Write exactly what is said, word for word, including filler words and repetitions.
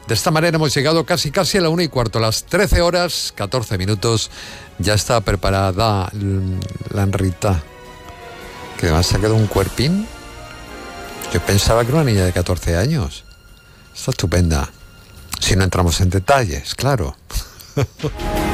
De esta manera hemos llegado casi casi a la una y cuarto, a las trece horas, catorce minutos. Ya está preparada la Enrita, que me ha sacado un cuerpín. Yo pensaba que era una niña de catorce años. Está estupenda. Si no entramos en detalles, claro.